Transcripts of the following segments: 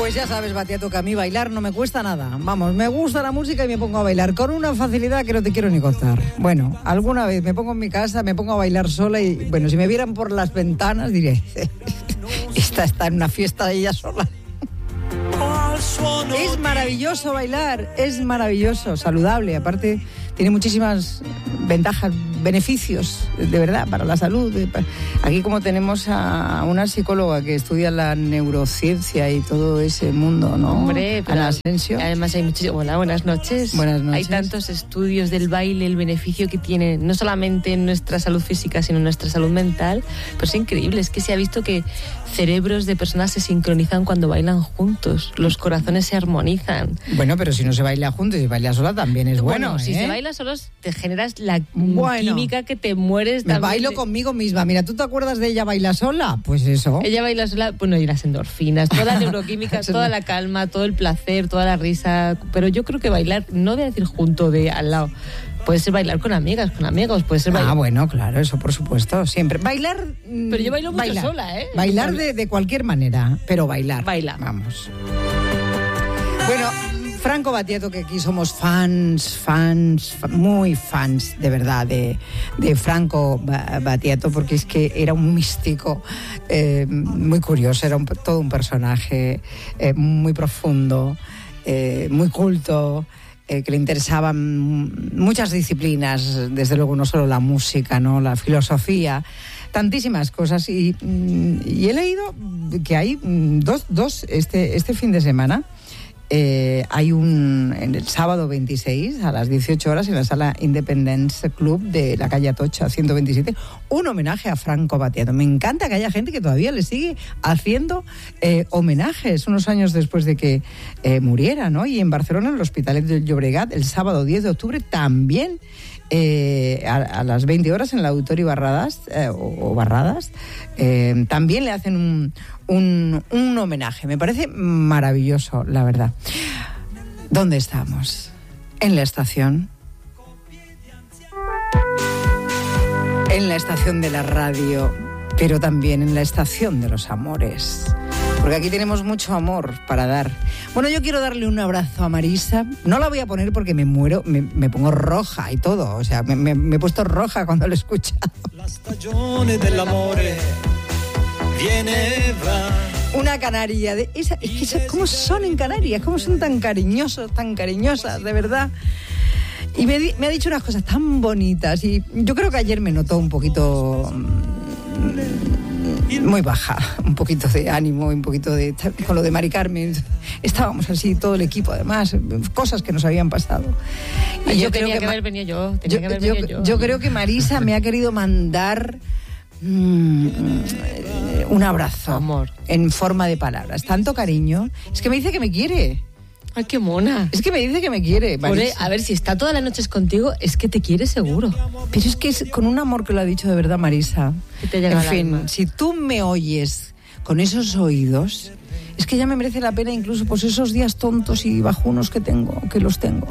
Pues ya sabes, Batiato, que a mí bailar no me cuesta nada. Vamos, me gusta la música y me pongo a bailar con una facilidad que no te quiero ni contar. Bueno, alguna vez me pongo en mi casa, me pongo a bailar sola y, bueno, si me vieran por las ventanas diré, esta está en una fiesta de ella sola. Es maravilloso bailar, es maravilloso, saludable, aparte tiene muchísimas ventajas, beneficios, de verdad, para la salud. Aquí como tenemos a una psicóloga que estudia la neurociencia y todo ese mundo, ¿no? Hombre, pero Ana Asensio. Además hay muchísimo... Hola, buenas noches. Buenas noches. Hay tantos estudios del baile, el beneficio que tiene, no solamente en nuestra salud física, sino en nuestra salud mental. Pero es increíble, es que se ha visto que cerebros de personas se sincronizan cuando bailan juntos, los corazones se armonizan. Bueno, pero si no se baila juntos y se baila sola también es bueno, si se baila solos te generas la química que te mueres. Me bailo conmigo misma. Mira, ¿tú te acuerdas de Ella baila sola? Pues eso. Ella baila sola, bueno, y las endorfinas, toda la neuroquímica, toda la calma, todo el placer, toda la risa. Pero yo creo que bailar, no voy a decir junto, de al lado. Puede ser bailar con amigas, con amigos, puede ser bailar... Ah, bueno, claro, eso por supuesto, siempre. Bailar... Pero yo bailo mucho sola, ¿eh? Bailar de cualquier manera, pero bailar. Baila. Vamos. Bueno, Franco Battiato, que aquí somos fans, muy fans, de verdad, de Franco Battiato, porque es que era un místico muy curioso, era todo un personaje muy profundo, muy culto, que le interesaban muchas disciplinas, desde luego no solo la música, ¿no? La filosofía, tantísimas cosas. Y he leído que hay dos este fin de semana. Hay en el sábado 26 a las 18 horas en la sala Independence Club de la calle Atocha 127, un homenaje a Franco Battiato. Me encanta que haya gente que todavía le sigue haciendo homenajes unos años después de que muriera, ¿no? Y en Barcelona, en el Hospitalet del Llobregat, el sábado 10 de octubre también, a las 20 horas en el Auditorio Barradas, también le hacen un homenaje. Me parece maravilloso, la verdad. ¿Dónde estamos? En la estación. En la estación de la radio, pero también en la estación de los amores. Porque aquí tenemos mucho amor para dar. Bueno, yo quiero darle un abrazo a Marisa. No la voy a poner porque me muero, me pongo roja y todo. O sea, me he puesto roja cuando lo he escuchado. La stagione dell'amore viene va. Una canaria. ¿Cómo son en Canarias? ¿Cómo son tan cariñosos, tan cariñosas, de verdad? Y me ha dicho unas cosas tan bonitas. Y yo creo que ayer me notó un poquito... muy baja, un poquito de ánimo, un poquito de... Con lo de Mari Carmen, estábamos así, todo el equipo, además, cosas que nos habían pasado. Y yo tenía que haber venido yo. Yo creo que Marisa me ha querido mandar un abrazo, amor, en forma de palabras. Tanto cariño. Es que me dice que me quiere. ¡Ay, qué mona! Es que me dice que me quiere, Marisa. A ver, si está todas las noches contigo, es que te quiere seguro. Pero es que es con un amor que lo ha dicho de verdad Marisa. Que te llega en al fin, alma. Si tú me oyes con esos oídos, es que ya me merece la pena incluso pues esos días tontos y bajunos que los tengo.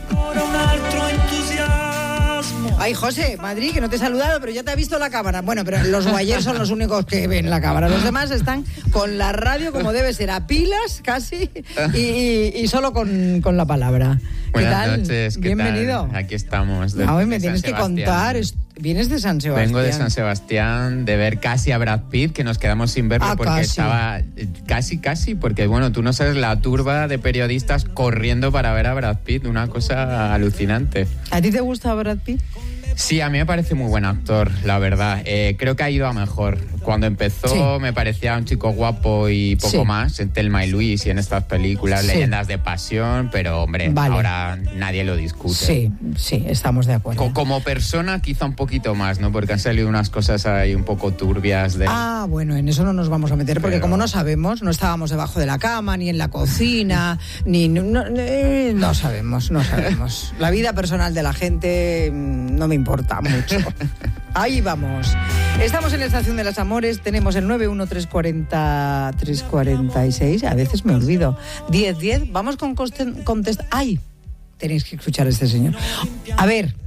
Ay, José, Madrid, que no te he saludado, pero ya te ha visto la cámara. Bueno, pero los guayers son los únicos que ven la cámara. Los demás están con la radio como debe ser, a pilas casi, y solo con la palabra. Buenas ¿Qué tal? noches, ¿qué Bienvenido. tal? Aquí estamos. Hoy me tienes que contar. Vienes de San Sebastián. Vengo de San Sebastián, de ver casi a Brad Pitt, que nos quedamos sin verlo porque casi. estaba casi, porque bueno, tú no sabes la turba de periodistas corriendo para ver a Brad Pitt, una cosa alucinante. ¿A ti te gusta Brad Pitt? Sí, a mí me parece muy buen actor, la verdad. Creo que ha ido a mejor. Cuando empezó me parecía un chico guapo y poco más, en Thelma y Luis y en estas películas, Leyendas de Pasión, pero hombre, ahora nadie lo discute. Sí, estamos de acuerdo. Como persona quizá un poquito más, ¿no? Porque han salido unas cosas ahí un poco turbias de... Ah, bueno, en eso no nos vamos a meter, porque como no sabemos, no estábamos debajo de la cama, ni en la cocina, no sabemos. La vida personal de la gente no me importa mucho. Ahí vamos. Estamos en la estación de los amores, tenemos el 91340-346, a veces me olvido, 1010, vamos con ¡ay! Tenéis que escuchar a este señor. A ver,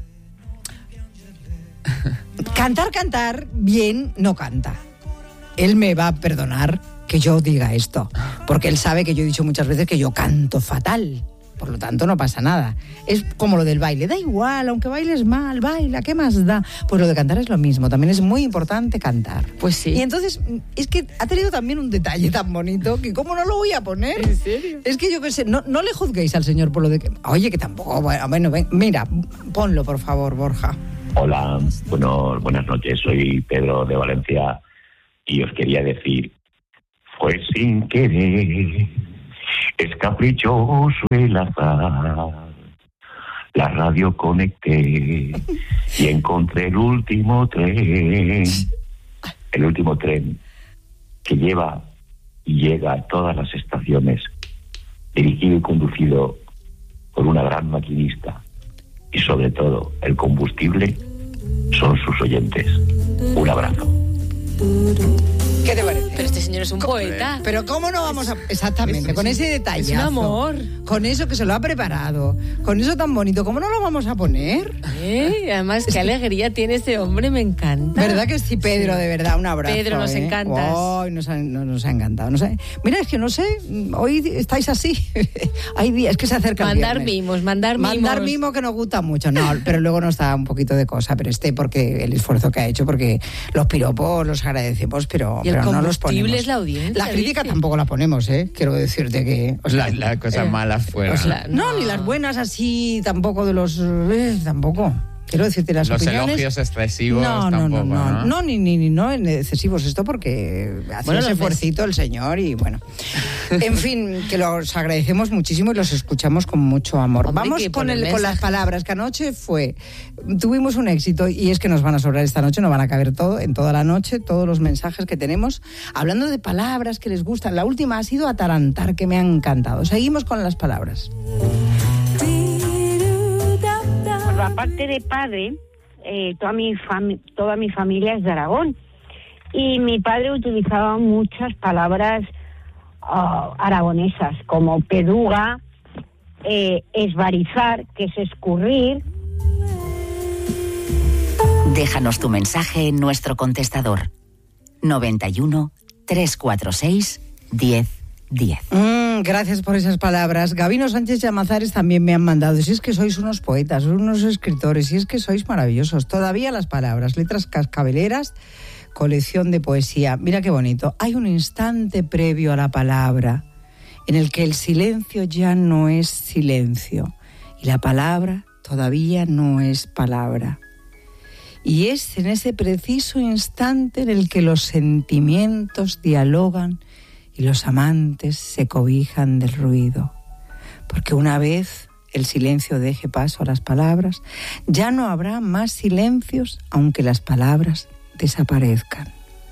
cantar bien no canta. Él me va a perdonar, que yo diga esto, porque él sabe que yo he dicho muchas veces que yo canto fatal. Por lo tanto, no pasa nada. Es como lo del baile. Da igual, aunque bailes mal, baila, ¿qué más da? Pues lo de cantar es lo mismo. También es muy importante cantar. Pues sí. Y entonces, es que ha tenido también un detalle tan bonito que ¿cómo no lo voy a poner? ¿En serio? Es que yo qué sé, no le juzguéis al señor por lo de que... Oye, que tampoco... Bueno, mira, ponlo, por favor, Borja. Hola, buenas noches. Soy Pedro de Valencia y os quería decir, fue sin querer, es caprichoso el azar. La radio conecté y encontré el último tren que lleva y llega a todas las estaciones, dirigido y conducido por una gran maquinista. Y sobre todo, el combustible son sus oyentes. Un abrazo. ¿Qué te parece? Pero este señor es un poeta. Pero ¿cómo no vamos a...? Exactamente, con ese detallazo. Es un amor. Con eso que se lo ha preparado, con eso tan bonito, ¿cómo no lo vamos a poner? Además, qué alegría tiene ese hombre, me encanta. ¿Verdad que sí, Pedro? De verdad, un abrazo. Pedro, nos encantas. Oh, nos ha encantado. Mira, es que no sé, hoy estáis así. Hay días que se acerca el viernes. Mandar mimo que nos gusta mucho. No, pero luego nos da un poquito de cosa, pero porque el esfuerzo que ha hecho, porque los piropos los agradecemos, pero no los ponemos. Es la audiencia. La crítica tampoco la ponemos, quiero decirte que... Las cosas malas fuera. No, ni las buenas así, tampoco de los... tampoco. Quiero decirte las los opiniones... elogios excesivos tampoco, ¿no? No, ni en excesivos. Esto porque hace ese esfuercito el señor y bueno. En fin, que los agradecemos muchísimo y los escuchamos con mucho amor. Hombre, vamos con las palabras, que anoche tuvimos un éxito y es que nos van a sobrar esta noche, no van a caber en toda la noche, todos los mensajes que tenemos, hablando de palabras que les gustan. La última ha sido atarantar, que me ha encantado. Seguimos con las palabras. Aparte de padre, toda mi familia es de Aragón y mi padre utilizaba muchas palabras aragonesas como peduga, esbarizar, que es escurrir. Déjanos tu mensaje en nuestro contestador 91 346 1010. Gracias por esas palabras. Gabino Sánchez Llamazares también me han mandado. Si es que sois unos poetas, unos escritores, si es que sois maravillosos. Todavía las palabras, letras cascabeleras, colección de poesía. Mira qué bonito. Hay un instante previo a la palabra en el que el silencio ya no es silencio y la palabra todavía no es palabra. Y es en ese preciso instante en el que los sentimientos dialogan y los amantes se cobijan del ruido, porque una vez el silencio deje paso a las palabras, ya no habrá más silencios aunque las palabras desaparezcan.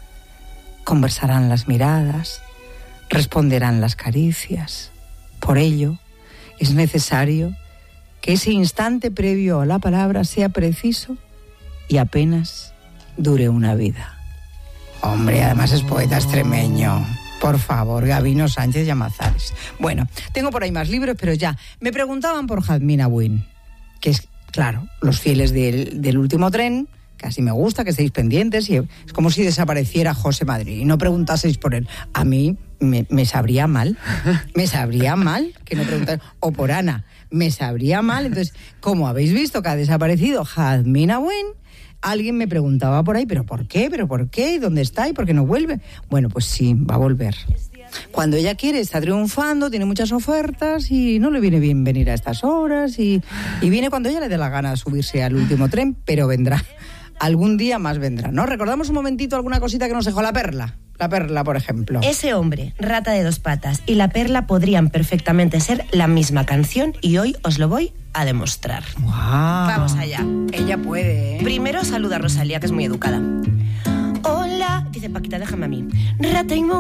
Conversarán las miradas, responderán las caricias. Por ello, es necesario que ese instante previo a la palabra sea preciso y apenas dure una vida. Hombre, además es poeta extremeño. Por favor, Gabino Sánchez Llamazares. Bueno, tengo por ahí más libros, pero ya. Me preguntaban por Jazmina Buin, que es, claro, los fieles del último tren, casi me gusta que estéis pendientes, y es como si desapareciera José Madrid y no preguntaseis por él. A mí me sabría mal, que no preguntáis, o por Ana, me sabría mal. Entonces, como habéis visto que ha desaparecido Jazmina Buin, alguien me preguntaba por ahí, ¿pero por qué? ¿Y dónde está? ¿Y por qué no vuelve? Bueno, pues sí, va a volver. Cuando ella quiere, está triunfando, tiene muchas ofertas y no le viene bien venir a estas horas y viene cuando ella le dé la gana de subirse al último tren, pero vendrá. Algún día más vendrá, ¿no? ¿Recordamos un momentito alguna cosita que nos dejó la Perla? La Perla, por ejemplo. Ese hombre, Rata de dos patas y La Perla podrían perfectamente ser la misma canción y hoy os lo voy a demostrar. Wow. Vamos allá. Ella puede, ¿eh? Primero saluda a Rosalía, que es muy educada. Hola, dice Paquita, déjame a mí. Rata y